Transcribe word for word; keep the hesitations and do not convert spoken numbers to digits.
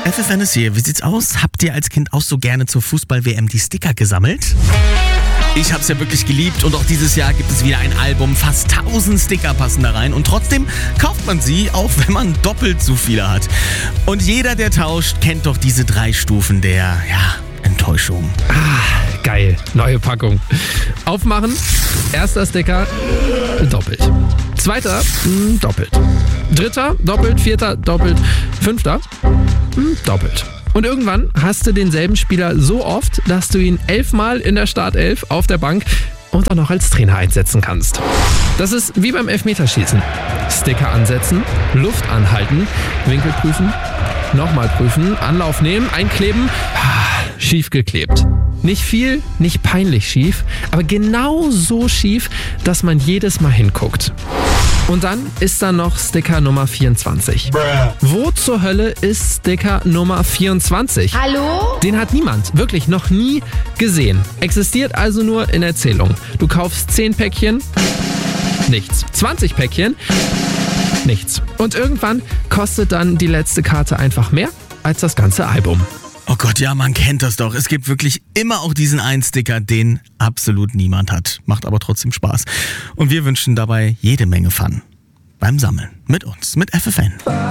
F F N ist hier. Wie sieht's aus? Habt ihr als Kind auch so gerne zur Fußball-W M die Sticker gesammelt? Ich hab's ja wirklich geliebt und auch dieses Jahr gibt es wieder ein Album. Fast tausend Sticker passen da rein und trotzdem kauft man sie, auch wenn man doppelt so viele hat. Und jeder, der tauscht, kennt doch diese drei Stufen der, ja, Enttäuschung. Ah, geil. Neue Packung. Aufmachen. Erster Sticker. Doppelt. Zweiter. Mh, doppelt. Dritter. Doppelt. Vierter. Doppelt. Fünfter. Mh, doppelt. Und irgendwann hast du denselben Spieler so oft, dass du ihn elfmal in der Startelf auf der Bank und auch noch als Trainer einsetzen kannst. Das ist wie beim Elfmeterschießen. Sticker ansetzen, Luft anhalten, Winkel prüfen, nochmal prüfen, Anlauf nehmen, einkleben, schief geklebt. Nicht viel, nicht peinlich schief, aber genau so schief, dass man jedes Mal hinguckt. Und dann ist da noch Sticker Nummer vierundzwanzig. Bruh. Wo zur Hölle ist Sticker Nummer vierundzwanzig? Hallo? Den hat niemand, wirklich noch nie gesehen. Existiert also nur in Erzählung. Du kaufst zehn Päckchen, nichts. zwanzig Päckchen, nichts. Und irgendwann kostet dann die letzte Karte einfach mehr als das ganze Album. Oh Gott, ja, man kennt das doch. Es gibt wirklich immer auch diesen einen Sticker, den absolut niemand hat. Macht aber trotzdem Spaß. Und wir wünschen dabei jede Menge Fun beim Sammeln. Mit uns, mit F F N.